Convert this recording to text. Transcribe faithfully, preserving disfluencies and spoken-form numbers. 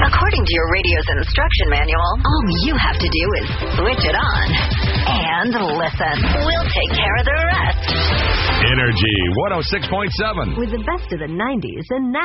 According to your radio's instruction manual, all you have to do is switch it on and listen. We'll take care of the rest. Energy one oh six point seven. With the best of the nineties and now.